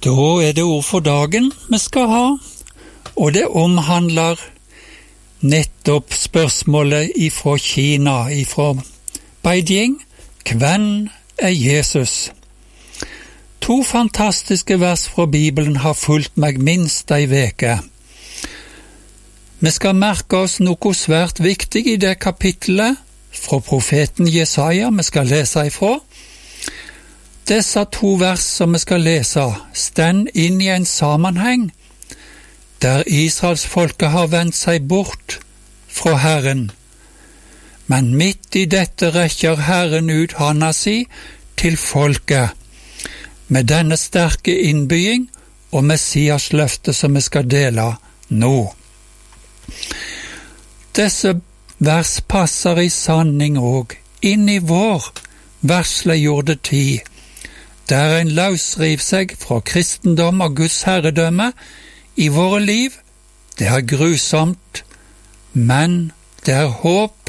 Da det ord for dagen vi skal ha, og det omhandler nettopp spørsmålet ifra Kina, ifra Beijing. Hvem Jesus? 2 fantastiske vers fra Bibelen har fulgt meg minst ei veke. Vi skal merke oss noe svært viktig i det kapittelet fra profeten Jesaja vi skal lese ifra. Disse 2 vers som vi skal lese, stend inn i en sammenheng der Israels folke har vendt seg bort fra Herren. Men midt i dette rekker Herren ut handa si til folket, med denne sterke innbygging og Messias-løftet som vi skal dele nå. Disse vers passer i sanning òg inn i vår versliggjorde tid, der en løsriv seg fra kristendom og Guds herredømme i våre liv. Det er grusomt, men det er håp.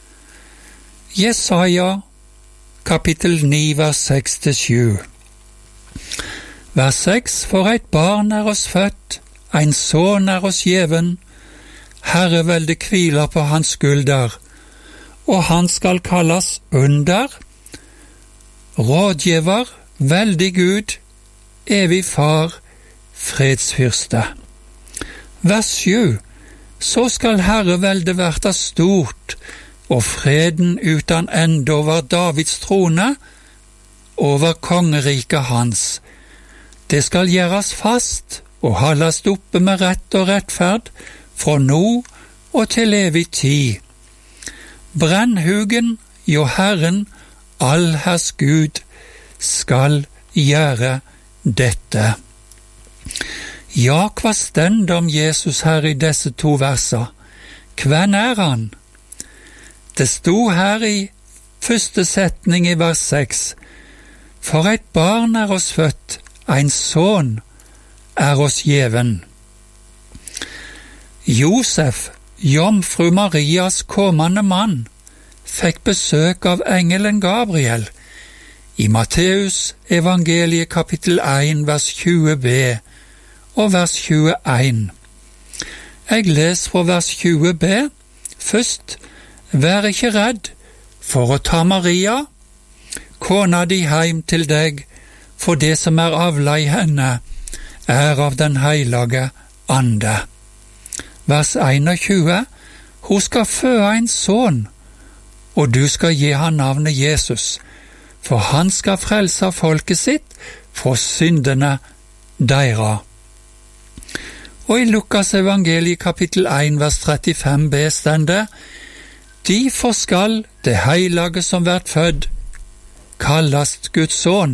Jesaja, kapittel 9, vers 6-7. Vers 6, for et barn er oss født, en sønn er oss gjeven, herrevelde hviler på hans skulder, og han skal kalles under, rådgiver, veldig Gud, evig far, fredsfyrste. Vers 7, så skal herrevelde verta stort, og freden uten ende over Davids trone, over kongeriket hans. Det skal gjøres fast og haldes oppe med rett og rettferd, fra nå og til evig tid. Brennhugen, jo Herren, allherrs Gud, skal gjøre dette. Ja, hva stend om Jesus her i disse 2 versa? Hvem er han? Det sto her i første setning i vers 6. For et barn er oss født, en sønn er oss gjeven. Josef, jomfru Marias kommende mann, fikk besøk av engelen Gabriel i Matteus evangeliet kapittel 1 vers 20b og vers 21. Jeg leser fra vers 20b først. Vær ikke redd for å ta Maria, kona di heim til deg, for det som er avla i henne er av den heilage ande. Vers 21. Hun skal føde en sønn, og du skal gi han navnet Jesus, for han skal frelse folket sitt fra syndene deira. Og i Lukas evangeliet kapittel 1 vers 35b stende, derfor skal det heilage som vert fødd, kallast Guds sønn.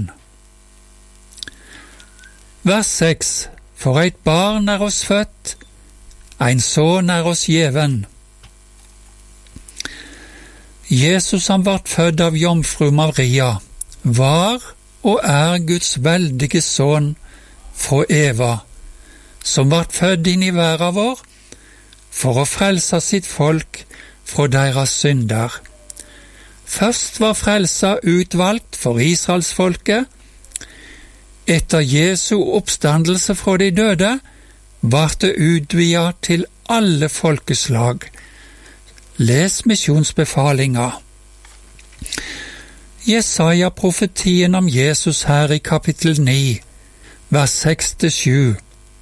Vers 6. For et barn er oss født, ein sønn er oss gjeven. Jesus som vart fødd av jomfru Maria, var og er Guds veldige sønn fra Eva, som vart fødd inn i verden vår, for å frelse sitt folk fra deres synder. Først var frelsa utvalgt for Israelsfolket. Etter Jesu oppstandelse fra de døde, vart det utvidet til alle folkeslag. Les misjonsbefalinga. Jesaja profetien om Jesus her i kapittel 9, vers 6-7.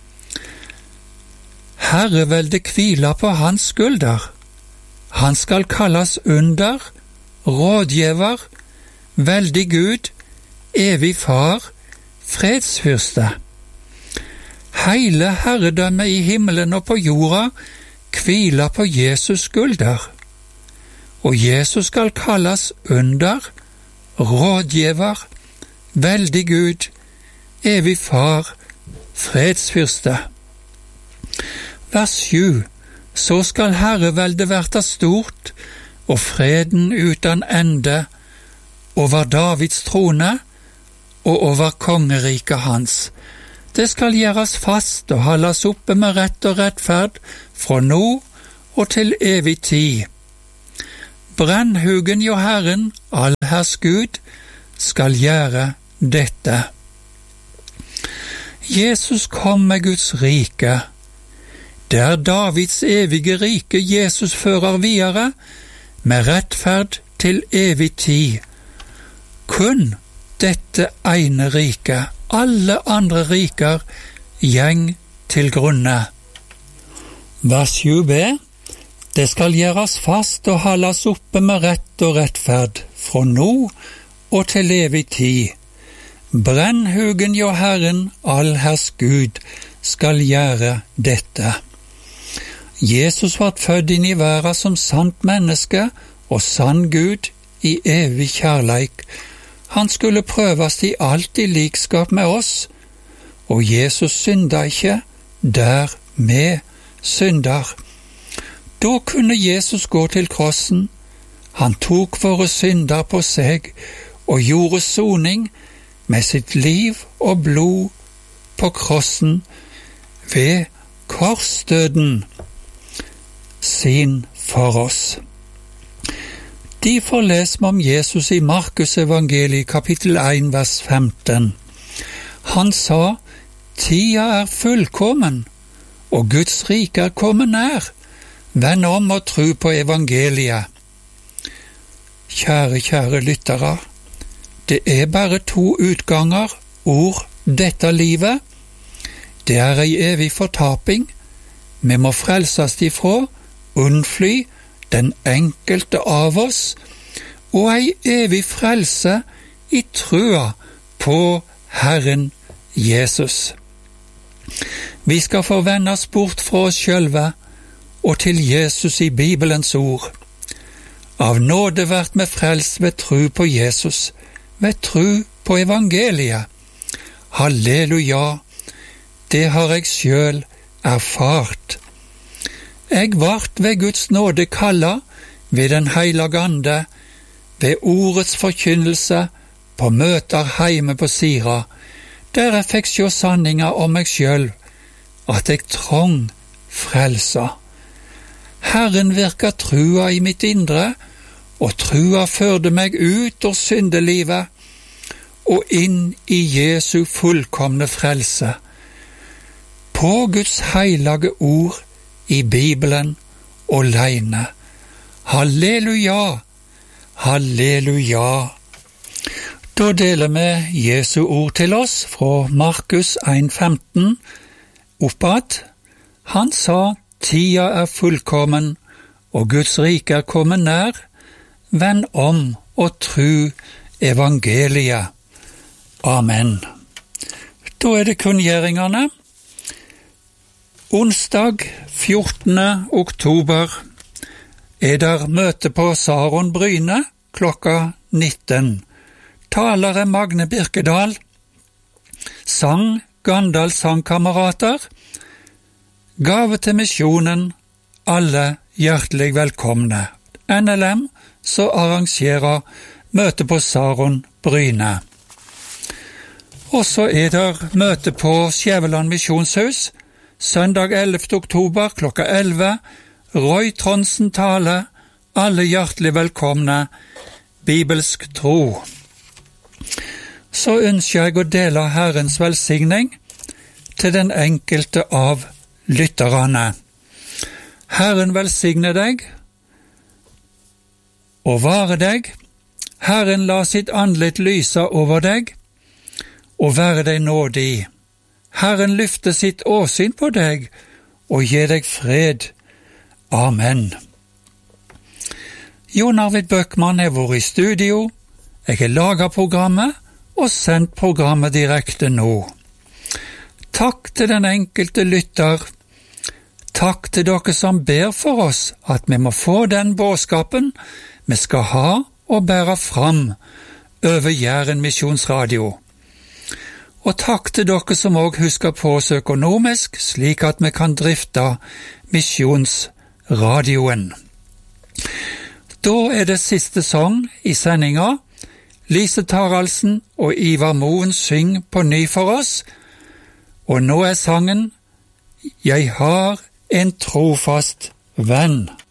Herrevelde hviler på hans skulder. Han skal kalles under, rådgiver, veldig Gud, evig far, fredsfyrste. Heile herredømmet i himmelen og på jorda hviler på Jesus skulder, og Jesus skal kalles under, rådgiver, veldig Gud, evig far, fredsfyrste. Vers 7. Så skal herreveldet verta stort, og freden uten ende over Davids trone og over kongeriket hans. Det skal gjøres fast og haldes oppe med rett og rettferd fra nå og til evig tid. Brennhugen jo Herren, allherrs Gud, skal gjøre dette. Jesus kom med Guds rike. Det er Davids evige rike Jesus fører videre, med rettferd til evig tid. Kun dette ene riket, alle andre riker, gjeng til grunne. Vers 7b. Det skal gjøres fast og haldes oppe med rett og rettferd, fra nå og til evig tid. Brennhugen jo Herren, allherrs Gud, skal gjøre dette. Jesus var født inn i verden som sant menneske og sann Gud i evig kjærleik. Han skulle prøves i alt i likskap med oss, og Jesus synda ikke der vi synder. Da kunne Jesus gå til krossen. Han tok våre synder på seg og gjorde soning med sitt liv og blod på krossen ved korsdøden sin for oss. Derfor leser vi om Jesus i Markus evangeliet kapittel 1 vers 15. Han sa, «Tida er fullkommen, og Guds rike er kommet nær. Vend om og tro på evangeliet.» Kjære lyttere, det er bare to utganger, ord, dette livet. Det er ei evig fortaping. Vi må frelses ifra, unnfly den enkelte av oss, og ei evig frelse i trua på Herren Jesus. Vi skal forvendes bort fra oss sjølve og til Jesus i Bibelens ord. Av nåde vert vi frelst ved tru på Jesus, ved tru på evangeliet. Halleluja, det har jeg sjøl erfart. Jeg vart ved Guds nåde kalla ved den Heilige Ande, ved ordets forkynnelse på møter heime på Sira, der jeg fikk sjå sanninga om meg sjøl, at jeg trong frelsa. Herren virka trua i mitt indre, og trua førde meg ut av syndelivet og inn i Jesu fullkomne frelse. På Guds heilage ord i Bibelen åleine. Halleluja, halleluja. Da deler vi Jesu ord til oss fra Markus 1,15 oppad. Han sa, «Tida er fullkommen, og Guds rike er kommet nær. Vend om og tru evangeliet.» Amen. Da er det kunngjøringene. Onsdag 14. oktober er der møte på Saron Bryne klokka 19. Taler er Magne Birkedal. Sang Gandal sangkamerater. Gave til misjonen, alle hjertelig velkomne. NLM så arrangerer møte på Saron Bryne. Og så er der møte på Skjæveland misjonshus, søndag 11. oktober klokka 11. Roy Trondsen tale, alle hjertelig velkomne, bibelsk tro. Så ønsker jeg å dele Herrens velsigning til den enkelte av lytterne. Herren velsigne deg og vare deg. Herren la sitt andlet lyse over deg og være deg nådig. Herren løfte sitt åsyn på deg og gi deg fred. Amen. Jon Arvid Bøckmann har vært i studio. Jeg har laget programmet og sendt programmet direkte nå. Takk til den enkelte lytter. Takk til dere som ber for oss at vi må få den budskapen vi skal ha og bære fram over Jæren misjonsradio. Og takk til dere som også husker på oss økonomisk, slik at vi kan drifte misjonsradioen. Da er det siste sang i sendinga. Lise Taraldsen og Ivar Moen syng på ny for oss, og nå er sangen «Jeg har en trofast venn».